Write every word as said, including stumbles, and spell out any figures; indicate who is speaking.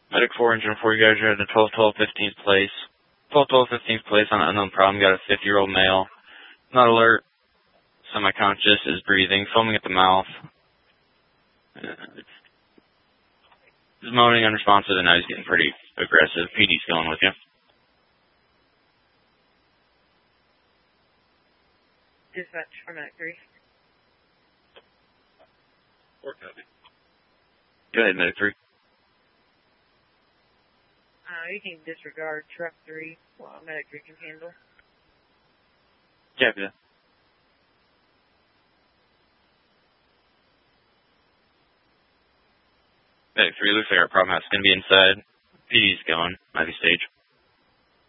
Speaker 1: Medic four, engine four, you guys are at the twelve twelve fifteenth place. twelve twelve fifteenth place on an unknown problem. Got a fifty-year-old male. Not alert. Semi-conscious, is breathing, foaming at the mouth. Uh, he's moaning unresponsive, and now he's getting pretty aggressive. P D's going with you.
Speaker 2: Dispatch for Medic three.
Speaker 1: Four copy. Go ahead, Medic three.
Speaker 2: Uh, you can disregard truck three while Medic three can handle.
Speaker 1: Yeah, yeah. Medic three, looks like our problem house is going to be inside. P D's going. Ivy stage.